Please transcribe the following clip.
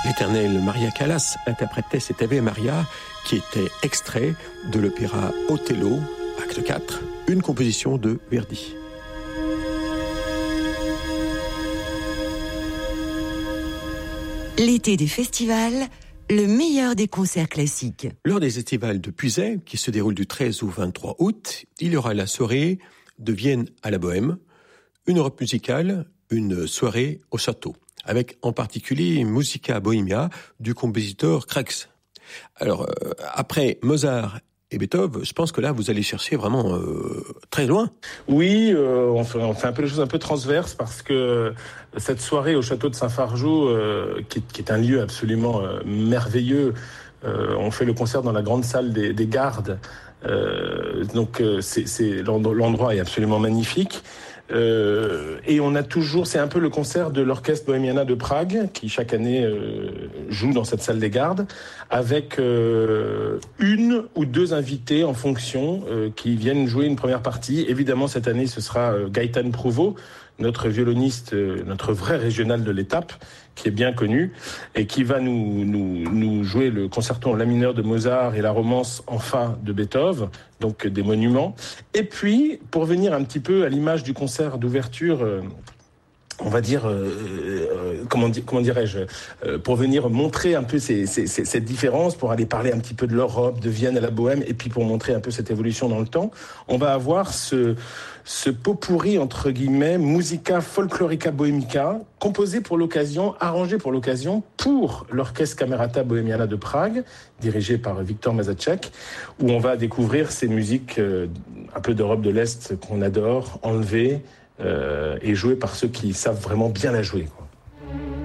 L'éternelle Maria Callas interprétait cet Ave Maria qui était extrait de l'opéra Othello, acte 4, une composition de Verdi. L'été des festivals, le meilleur des concerts classiques. Lors des estivales de Puisaye, qui se déroulent du 13 au 23 août, il y aura la soirée de Vienne à la Bohème, une Europe musicale, une soirée au château, avec en particulier Musica Bohemia du compositeur Krex. Alors, après Mozart et Beethoven, je pense que là, vous allez chercher vraiment très loin. Oui, on fait un peu les choses un peu transverses parce que cette soirée au château de Saint-Fargeau, qui est un lieu absolument merveilleux, on fait le concert dans la grande salle des gardes. Donc, l'endroit est absolument magnifique. Et on a toujours, c'est un peu le concert de l'orchestre Bohemiana de Prague qui chaque année joue dans cette salle des gardes avec une ou deux invités en fonction qui viennent jouer une première partie. Évidemment, cette année, ce sera Gaëtan Prouveau, notre violoniste, notre vrai régional de l'étape, qui est bien connu et qui va nous jouer le concerto en la mineur de Mozart et la romance en fa de Beethoven, donc des monuments. Et puis, pour venir un petit peu à l'image du concert d'ouverture, on va dire, comment dirais-je, pour venir montrer un peu cette différence, pour aller parler un petit peu de l'Europe, de Vienne à la Bohème, et puis pour montrer un peu cette évolution dans le temps, on va avoir ce pot pourri, entre guillemets, Musica Folklorica Bohemica, composé pour l'occasion, arrangé pour l'occasion, pour l'Orchestre Camerata Bohemiana de Prague, dirigé par Victor Mazatchek, où on va découvrir ces musiques un peu d'Europe de l'Est qu'on adore, enlevées, et jouée par ceux qui savent vraiment bien la jouer, quoi.